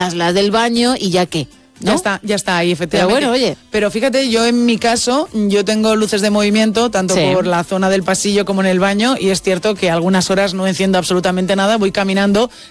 las del baño y ya qué, ¿no? Ya está ahí, efectivamente. Pero bueno, oye. Pero fíjate, yo en mi caso, yo tengo luces de movimiento, tanto por la zona del pasillo como en el baño, y es cierto que algunas horas no enciendo absolutamente nada, voy caminando